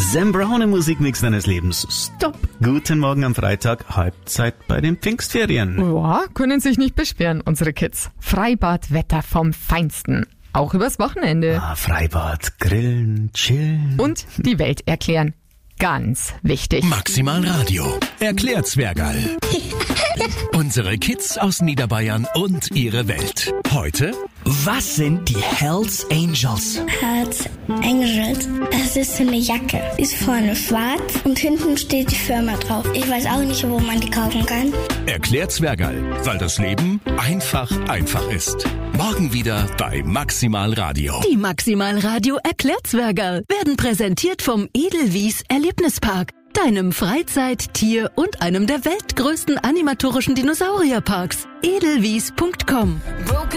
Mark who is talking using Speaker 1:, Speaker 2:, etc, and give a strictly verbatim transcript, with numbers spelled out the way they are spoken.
Speaker 1: Sam Brown im Musikmix deines Lebens. Stopp! Guten Morgen am Freitag, Halbzeit bei den Pfingstferien.
Speaker 2: Ja, können sich nicht beschweren, unsere Kids. Freibadwetter vom Feinsten. Auch übers Wochenende.
Speaker 1: Ah, Freibad, grillen, chillen.
Speaker 2: Und die Welt erklären. Ganz wichtig.
Speaker 3: Maximal Radio. Erklärt Zwergerl. Unsere Kids aus Niederbayern und ihre Welt. Heute:
Speaker 4: Was sind die Hells Angels?
Speaker 5: Hells Angels, das ist so eine Jacke. Ist vorne schwarz und hinten steht die Firma drauf. Ich weiß auch nicht, wo man die kaufen kann.
Speaker 3: Erklärt Zwergerl, weil das Leben einfach einfach ist. Morgen wieder bei Maximal Radio.
Speaker 6: Die Maximal Radio Erklärzwergerl werden präsentiert vom Edelwies Erlebnispark, deinem Freizeit-, Tier- und einem der weltgrößten animatorischen Dinosaurierparks. edelwies punkt com